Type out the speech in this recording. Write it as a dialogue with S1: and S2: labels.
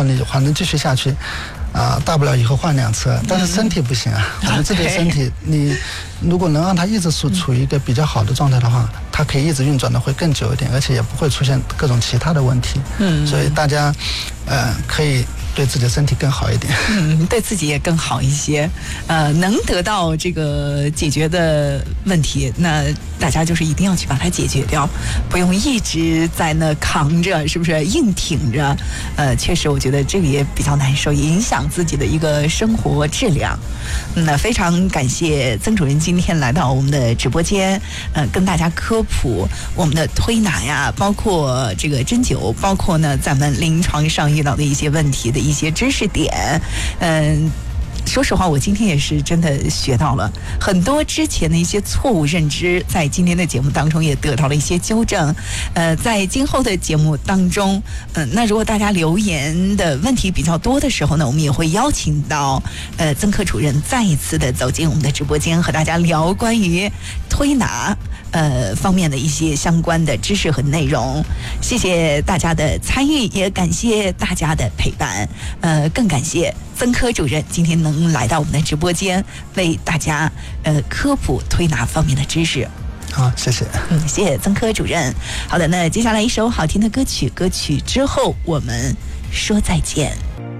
S1: 话，你还能继续下去。大不了以后换辆车，但是身体不行啊。我们自己的身体，你如果能让它一直处于一个比较好的状态的话，它可以一直运转的会更久一点，而且也不会出现各种其他的问题。所以大家可以对自己的身体更好一点。
S2: 对自己也更好一些。能得到这个解决的问题，那大家就是一定要去把它解决掉，不用一直在那扛着，是不是硬挺着？确实我觉得这个也比较难受，也影响自己的一个生活质量。那非常感谢曾主任今天来到我们的直播间，跟大家科普我们的推拿呀，包括这个针灸，包括呢咱们临床上遇到的一些问题的一些知识点。说实话，我今天也是真的学到了很多之前的一些错误认知，在今天的节目当中也得到了一些纠正。在今后的节目当中，那如果大家留言的问题比较多的时候呢，我们也会邀请到曾科主任再一次的走进我们的直播间，和大家聊关于推拿方面的一些相关的知识和内容。谢谢大家的参与，也感谢大家的陪伴。更感谢曾科主任今天能来到我们的直播间，为大家科普推拿方面的知识。
S1: 好，谢谢。
S2: 谢谢曾科主任。好的，那接下来一首好听的歌曲，歌曲之后我们说再见。